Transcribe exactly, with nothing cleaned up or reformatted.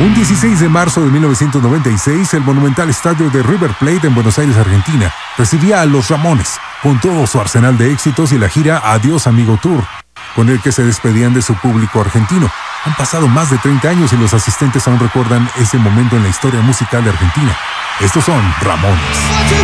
Un dieciséis de marzo de mil novecientos noventa y seis, el monumental estadio de River Plate en Buenos Aires, Argentina, recibía a Los Ramones, con todo su arsenal de éxitos y la gira Adiós Amigo Tour, con el que se despedían de su público argentino. Han pasado más de treinta años y los asistentes aún recuerdan ese momento en la historia musical de Argentina. Estos son Ramones.